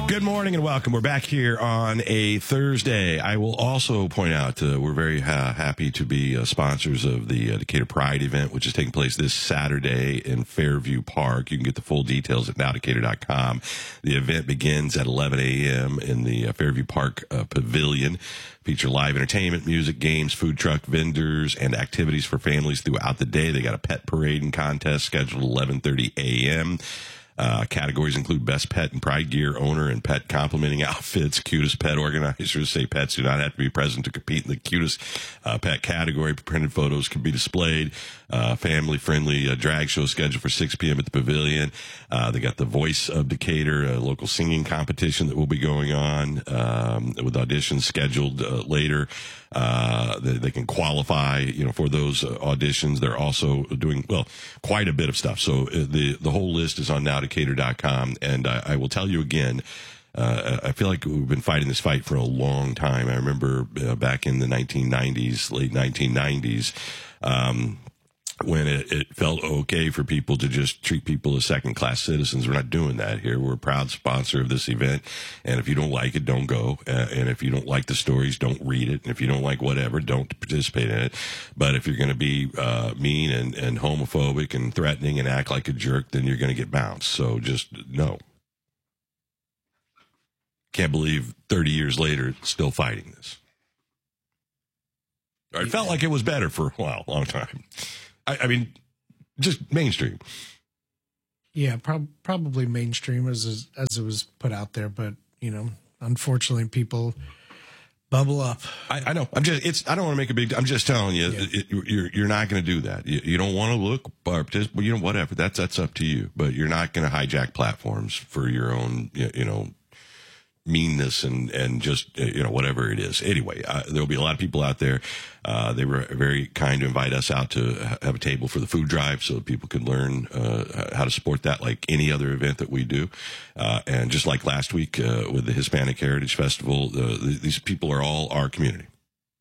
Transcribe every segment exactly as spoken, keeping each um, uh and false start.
Good morning and welcome. We're back here on a Thursday. I will also point out uh, we're very uh, happy to be uh, sponsors of the uh, Decatur Pride event, which is taking place this Saturday in Fairview Park. You can get the full details at now decatur dot com. The event begins at eleven a.m. in the uh, Fairview Park uh, Pavilion. Feature live entertainment, music, games, food truck vendors, and activities for families throughout the day. They got a pet parade and contest scheduled at eleven thirty a.m. Uh, categories include best pet and pride gear owner and pet complimenting outfits. Cutest pet organizers say pets do not have to be present to compete in the cutest uh, pet category. Printed photos can be displayed. Uh, family friendly uh, drag show scheduled for six p.m. at the pavilion. Uh, they got the Voice of Decatur, a local singing competition that will be going on um, with auditions scheduled uh, later. Uh, they, they can qualify, you know, for those uh, auditions. They're also doing, well, quite a bit of stuff. So uh, the, the whole list is on now decatur dot com. And I, I will tell you again, uh, I feel like we've been fighting this fight for a long time. I remember uh, back in the nineteen nineties, late nineteen nineties, um, when it, it felt okay for people to just treat people as second-class citizens. We're not doing that here. We're a proud sponsor of this event, and if you don't like it, don't go. Uh, and if you don't like the stories, don't read it. And if you don't like whatever, don't participate in it. But if you're going to be uh, mean and, and homophobic and threatening and act like a jerk, then you're going to get bounced. So just no. Can't believe thirty years later, still fighting this. It felt like it was better for a while, long time. I mean, just mainstream. Yeah, prob- probably mainstream as as it was put out there, but you know, unfortunately, people bubble up. I, I know. I'm just. It's. I don't want to make a big. I'm just telling you, Yeah. it, you're you're not going to do that. You, you don't want to look, or just, you know, whatever. That's that's up to you. But you're not going to hijack platforms for your own, you know, meanness and and just, you know, whatever it is. Anyway, uh, there'll be a lot of people out there. Uh, they were very kind to invite us out to have a table for the food drive so that people could learn uh, how to support that like any other event that we do. Uh, and just like last week uh, with the Hispanic Heritage Festival, uh, these people are all our community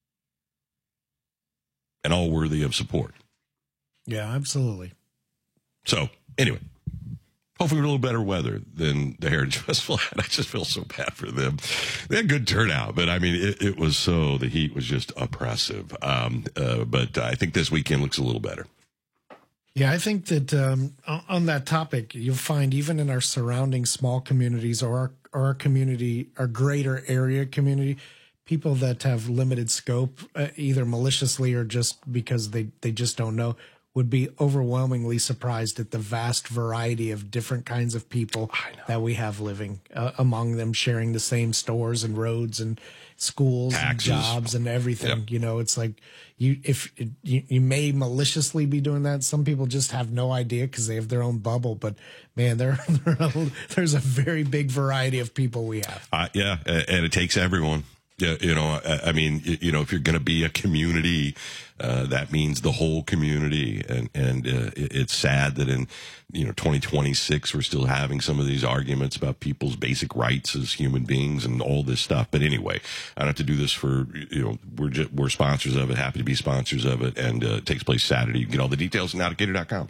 and all worthy of support. Yeah, absolutely. So anyway, hopefully we're a little better weather than the Heritage Festival had. I just feel so bad for them. They had good turnout, but I mean, it, it was so, the heat was just oppressive. Um, uh, but I think this weekend looks a little better. Yeah, I think that um, on that topic, you'll find even in our surrounding small communities or our, or our community, our greater area community, people that have limited scope, uh, either maliciously or just because they, they just don't know, would be overwhelmingly surprised at the vast variety of different kinds of people that we have living uh, among them, sharing the same stores and roads and schools Taxes. and jobs and everything. Yep. You know, it's like you if you, you may maliciously be doing that. Some people just have no idea because they have their own bubble. But man, there, there are, there's a very big variety of people we have. Uh, yeah, and it takes everyone. Yeah, you know, I, I mean, you know, if you're going to be a community, uh, that means the whole community. And, and, uh, it's sad that in, you know, twenty twenty-six, we're still having some of these arguments about people's basic rights as human beings and all this stuff. But anyway, I don't have to do this for, you know, we're just, we're sponsors of it, happy to be sponsors of it. And, uh, it takes place Saturday. You can get all the details at now decatur dot com.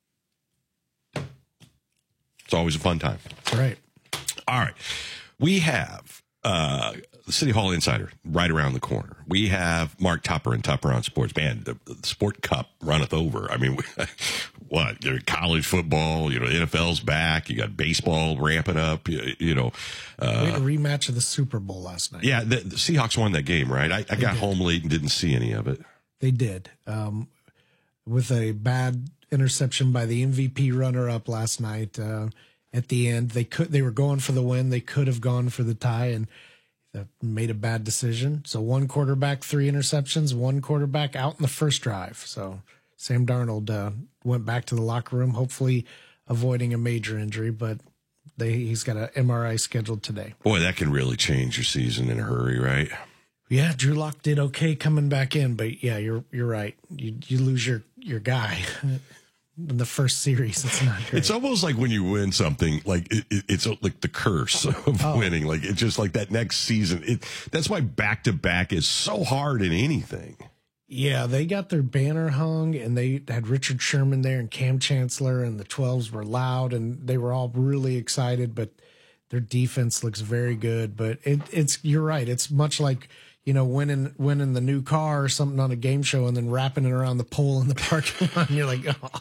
It's always a fun time. That's right. All right. We have, uh, the City Hall Insider right around the corner. We have Mark Tupper and Tupper on Sports. Man, the, the Sport Cup runneth over. I mean, what? You're college football, you know, N F L's back. You got baseball ramping up, you, you know. Uh, we had a rematch of the Super Bowl last night. Yeah, the, the Seahawks won that game, right? I, I got did. home late and didn't see any of it. They did. Um, with a bad interception by the M V P runner-up last night. Uh, at the end, they could they were going for the win. They could have gone for the tie, and made a bad decision. So one quarterback, three interceptions, one quarterback out in the first drive. So Sam Darnold uh, went back to the locker room, hopefully avoiding a major injury, but they, he's got an M R I scheduled today. Boy, that can really change your season in a hurry, right? Yeah, Drew Lock did okay coming back in, but yeah, you're you're right. You you lose your your guy in the first series. It's not great. It's almost like when you win something, like it, it, it's like the curse of Oh. winning. Like it's just like that next season. It, that's why back to back is so hard in anything. Yeah, they got their banner hung, and they had Richard Sherman there and Cam Chancellor, and the twelves were loud, and they were all really excited. But Their defense looks very good, but it, it's you're right. It's much like, you know, winning winning the new car or something on a game show and then wrapping it around the pole in the parking lot. And you're like, oh.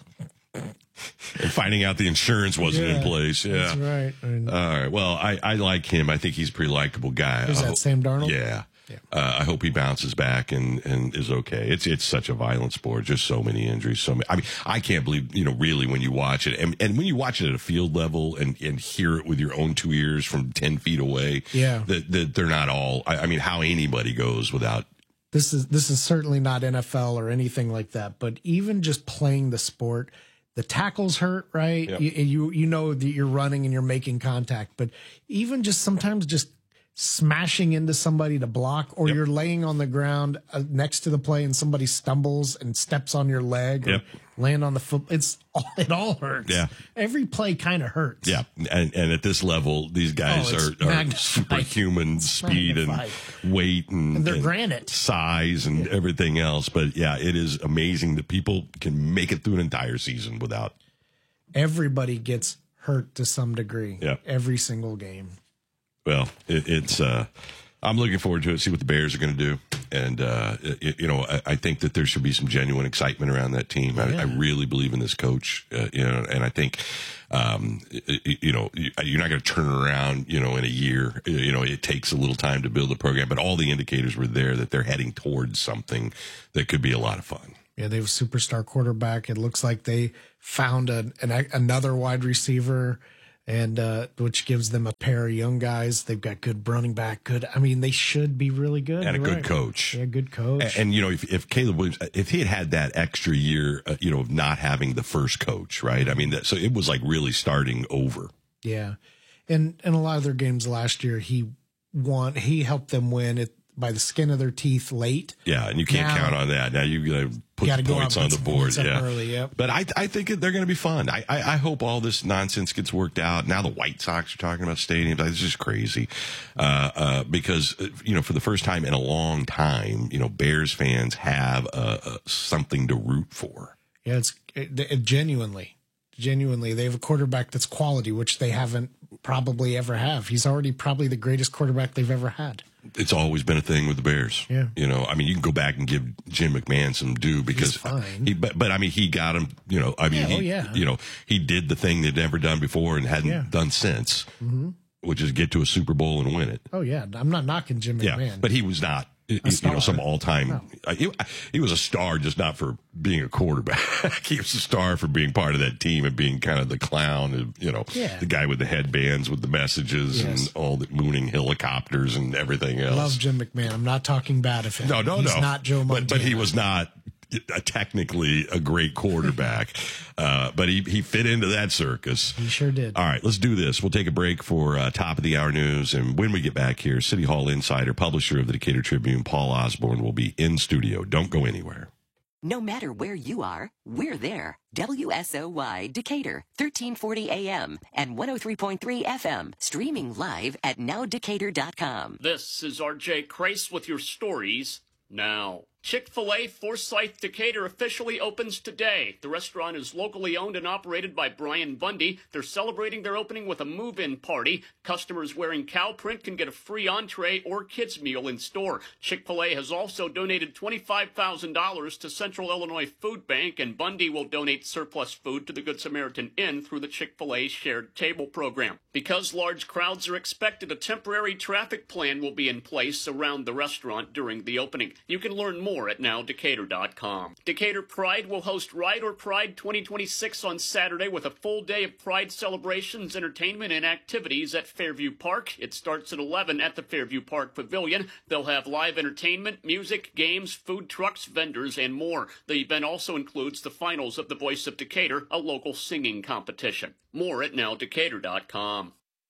And finding out the insurance wasn't Yeah, in place. Yeah, that's right. And all right. Well, I, I like him. I think he's a pretty likable guy. is I that hope- Sam Darnold? Yeah. Yeah. Uh, I hope he bounces back and, and is okay. It's it's such a violent sport. Just so many injuries. So many, I mean, I can't believe, you know, really when you watch it and, and when you watch it at a field level and, and hear it with your own two ears from ten feet away. Yeah. That, that they're not all, I, I mean, how anybody goes without. This is this is certainly not N F L or anything like that, but even just playing the sport, the tackles hurt, right? Yep. You, you you know that you're running and you're making contact, but even just sometimes just smashing into somebody to block, or Yep. you're laying on the ground uh, next to the play and somebody stumbles and steps on your leg or Yep. land on the foot. It's all, it all hurts. Yeah. Every play kind of hurts. Yeah. And, and at this level, these guys Oh, it's are, are magnified. superhuman speed magnified. and weight and, And they're and granite. size and everything else. But yeah, it is amazing that people can make it through an entire season without. Everybody gets hurt to some degree. Yeah. Every single game. Well, it, it's, uh, I'm looking forward to it, see what the Bears are going to do. And, uh, it, you know, I, I think that there should be some genuine excitement around that team. I, Yeah. I really believe in this coach, uh, you know, and I think, um, it, you know, you're not going to turn around, you know, in a year. You know, it takes a little time to build a program, but all the indicators were there that they're heading towards something that could be a lot of fun. Yeah, they have a superstar quarterback. It looks like they found a, an, another wide receiver, and uh, which gives them a pair of young guys. They've got good running back. Good. I mean, they should be really good. And a You're good right. coach. Yeah, good coach. And, and, you know, if, if Caleb Williams, if he had had that extra year, uh, you know, of not having the first coach, right? I mean, that, so it was like really starting over. Yeah, and and a lot of their games last year, he won. He helped them win it by the skin of their teeth late. Yeah, and you can't Now- count on that. Now you got to put Gotta the go points out on and the put some board. points up Yeah, early, yep. But I, I think they're going to be fun. I, I, I hope all this nonsense gets worked out. Now the White Sox are talking about stadiums. It's just crazy, uh, uh, because uh, you know, for the first time in a long time, you know, Bears fans have uh, uh, something to root for. Yeah, it's it, it genuinely, genuinely. They have a quarterback that's quality, which they haven't probably ever have. He's already probably the greatest quarterback they've ever had. It's always been a thing with the Bears. Yeah. You know, I mean, you can go back and give Jim McMahon some due because fine. he, but, but I mean, he got him, you know, I mean, Yeah, he, oh, yeah. you know, he did the thing they'd never done before and hadn't Yeah. done since, Mm-hmm. which is get to a Super Bowl and win it. Oh yeah, I'm not knocking Jim Yeah. McMahon. But he was not, you know, star. some all time, No. uh, he, he was a star, just not for being a quarterback. He was a star for being part of that team and being kind of the clown, and, you know, Yeah. the guy with the headbands with the messages Yes. and all the mooning helicopters and everything else. Love Jim McMahon. I'm not talking bad of him. No, no, He's no. not Joe Montana. But, but he was not uh, technically a great quarterback. uh, but he, he fit into that circus. He sure did. All right, let's do this. We'll take a break for uh, top of the hour news. And when we get back here, City Hall insider, publisher of the Decatur Tribune, Paul Osborne, will be in studio. Don't go anywhere. No matter where you are, we're there. W S O Y Decatur, thirteen forty A M and one oh three point three F M, streaming live at now decatur dot com. This is R J Crace with your stories now. Chick-fil-A Forsyth Decatur officially opens today. The restaurant is locally owned and operated by Brian Bundy. They're celebrating their opening with a move-in party. Customers wearing cow print can get a free entree or kids meal in store. Chick-fil-A has also donated twenty-five thousand dollars to Central Illinois Food Bank, and Bundy will donate surplus food to the Good Samaritan Inn through the Chick-fil-A Shared Table program. Because large crowds are expected, a temporary traffic plan will be in place around the restaurant during the opening. You can learn more at now decatur dot com. Decatur Pride will host Ride or Pride twenty twenty-six on Saturday with a full day of Pride celebrations, entertainment, and activities at Fairview Park. It starts at eleven at the Fairview Park Pavilion. They'll have live entertainment, music, games, food trucks, vendors, and more. The event also includes the finals of The Voice of Decatur, a local singing competition. More at now decatur dot com.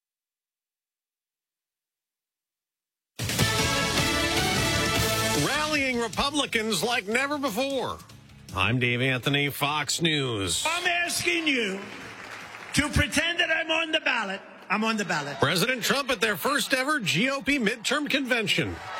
Rallying Republicans like never before. I'm Dave Anthony, Fox News. I'm asking you to pretend that I'm on the ballot. I'm on the ballot. President Trump at their first ever G O P midterm convention.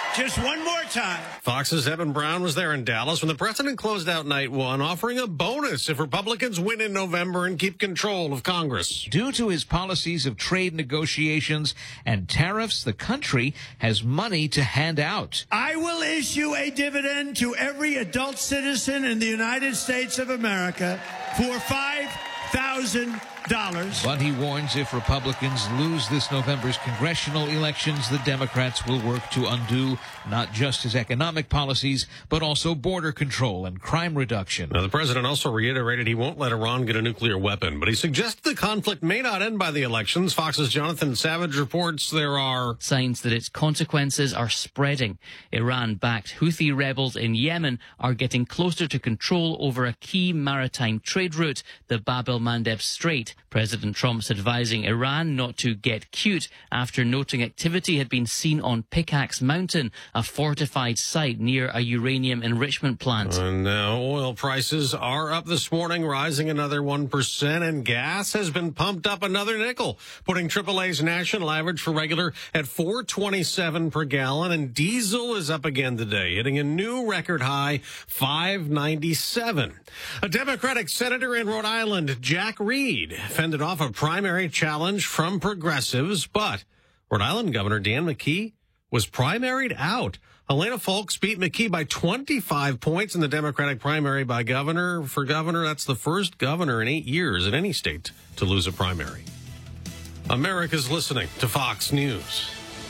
Just one more time. Fox's Evan Brown was there in Dallas when the president closed out night one, offering a bonus if Republicans win in November and keep control of Congress. Due to his policies of trade negotiations and tariffs, the country has money to hand out. I will issue a dividend to every adult citizen in the United States of America for five thousand dollars. But he warns if Republicans lose this November's congressional elections, the Democrats will work to undo not just his economic policies, but also border control and crime reduction. Now, the president also reiterated he won't let Iran get a nuclear weapon, but he suggested the conflict may not end by the elections. Fox's Jonathan Savage reports there are signs that its consequences are spreading. Iran-backed Houthi rebels in Yemen are getting closer to control over a key maritime trade route, the Bab el-Mandeb Strait. President Trump's advising Iran not to get cute after noting activity had been seen on Pickaxe Mountain, a fortified site near a uranium enrichment plant. And now oil prices are up this morning, rising another one percent, and gas has been pumped up another nickel, putting triple A's national average for regular at four twenty-seven per gallon, and diesel is up again today, hitting a new record high, five ninety-seven. A Democratic senator in Rhode Island, Jack Reed, fended off a primary challenge from progressives, but Rhode Island Governor Dan McKee was primaried out. Helena Foulkes beat McKee by twenty-five points in the Democratic primary by governor. For governor, that's the first governor in eight years in any state to lose a primary. America's listening to Fox News.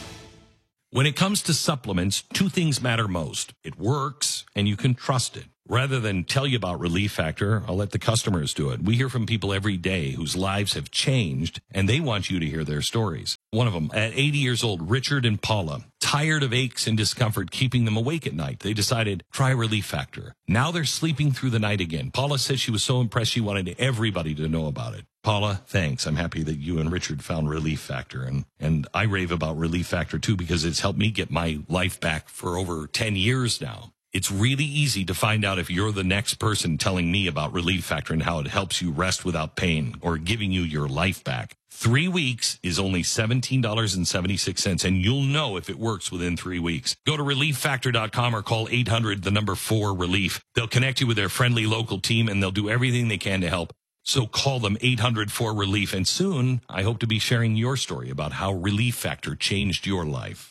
When it comes to supplements, two things matter most. It works, and you can trust it. Rather than tell you about Relief Factor, I'll let the customers do it. We hear from people every day whose lives have changed, and they want you to hear their stories. One of them, at eighty years old, Richard and Paula, tired of aches and discomfort keeping them awake at night. They decided, try Relief Factor. Now they're sleeping through the night again. Paula said she was so impressed she wanted everybody to know about it. Paula, thanks. I'm happy that you and Richard found Relief Factor. And, and I rave about Relief Factor, too, because it's helped me get my life back for over ten years now. It's really easy to find out if you're the next person telling me about Relief Factor and how it helps you rest without pain or giving you your life back. Three weeks is only seventeen dollars and seventy-six cents, and you'll know if it works within three weeks. Go to relief factor dot com or call eight hundred, the number four, relief. They'll connect you with their friendly local team, and they'll do everything they can to help. So call them eight hundred, four, relief, and soon I hope to be sharing your story about how Relief Factor changed your life.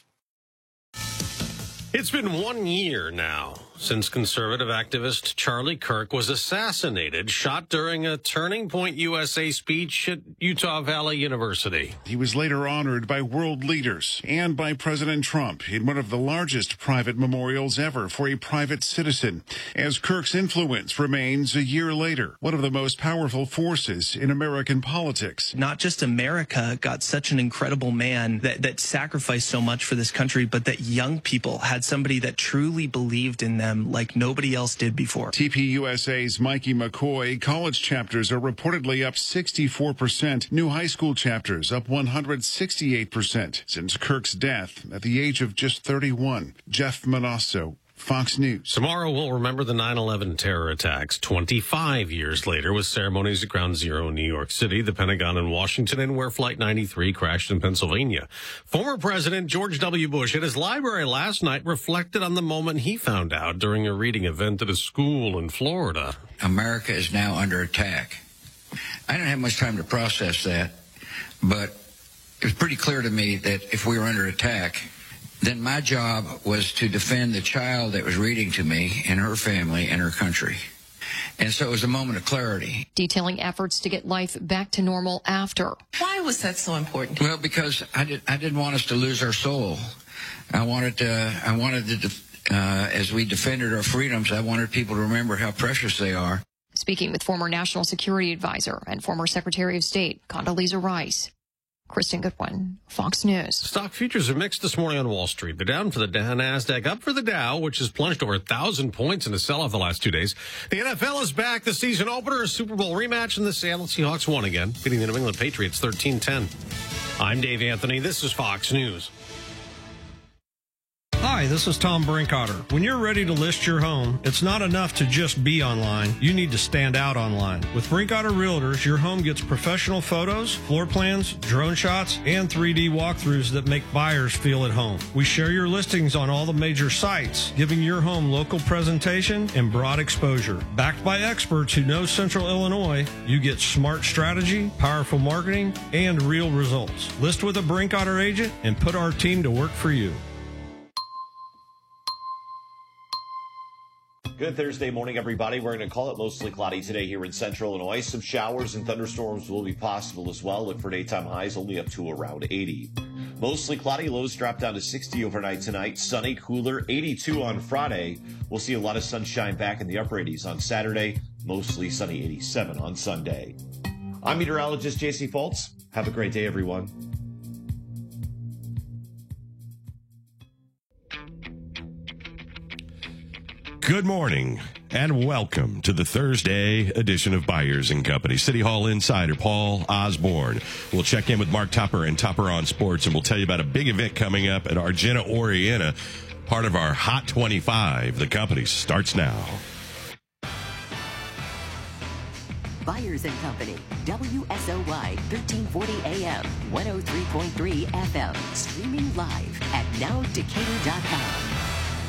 It's been one year now since conservative activist Charlie Kirk was assassinated, shot during a Turning Point U S A speech at Utah Valley University. He was later honored by world leaders and by President Trump in one of the largest private memorials ever for a private citizen, as Kirk's influence remains a year later one of the most powerful forces in American politics. Not just America got such an incredible man that, that sacrificed so much for this country, but that young people had somebody that truly believed in them like nobody else did before. T P U S A's Mikey McCoy, college chapters are reportedly up sixty-four percent. New high school chapters up one hundred sixty-eight percent since Kirk's death at the age of just thirty-one. Jeff Manasso, Fox News. Tomorrow we'll remember the nine eleven terror attacks twenty-five years later with ceremonies at Ground Zero in New York City, the Pentagon in Washington, and where Flight ninety-three crashed in Pennsylvania. Former President George W. Bush at his library last night reflected on the moment he found out during a reading event at a school in Florida. America is now under attack. I didn't have much time to process that, but it was pretty clear to me that if we were under attack, then my job was to defend the child that was reading to me and her family and her country. And so it was a moment of clarity. Detailing efforts to get life back to normal after. Why was that so important? Well, because I, did, I didn't want us to lose our soul. I wanted to, I wanted to, uh, as we defended our freedoms, I wanted people to remember how precious they are. Speaking with former National Security Advisor and former Secretary of State Condoleezza Rice. Kristen Goodwin, Fox News. Stock futures are mixed this morning on Wall Street. They're down for the NASDAQ, up for the Dow, which has plunged over one thousand points in a sell-off the last two days. The N F L is back. The season opener, a Super Bowl rematch, and the Seattle Seahawks won again, beating the New England Patriots thirteen ten. I'm Dave Anthony. This is Fox News. Hi. Hi, this is Tom Brinkotter. When you're ready to list your home, it's not enough to just be online. You need to stand out online. With Brinkotter Realtors, your home gets professional photos, floor plans, drone shots, and three D walkthroughs that make buyers feel at home. We share your listings on all the major sites, giving your home local presentation and broad exposure. Backed by experts who know Central Illinois, you get smart strategy, powerful marketing, and real results. List with a Brinkotter agent and put our team to work for you. Good Thursday morning, everybody. We're going to call it mostly cloudy today here in Central Illinois. Some showers and thunderstorms will be possible as well. Look for daytime highs only up to around eighty. Mostly cloudy, lows drop down to sixty overnight tonight. Sunny, cooler, eighty-two on Friday. We'll see a lot of sunshine back in the upper eighties on Saturday. Mostly sunny, eighty-seven on Sunday. I'm meteorologist J C Fultz. Have a great day, everyone. Good morning and welcome to the Thursday edition of Byers and Company. City Hall insider Paul Osborne will check in with Mark Tupper and Tupper on Sports, and we'll tell you about a big event coming up at Argenta Orienta, part of our Hot twenty-five. The Company starts now. Byers and Company, W S O Y, thirteen forty A M, one oh three point three F M, streaming live at now decatur dot com.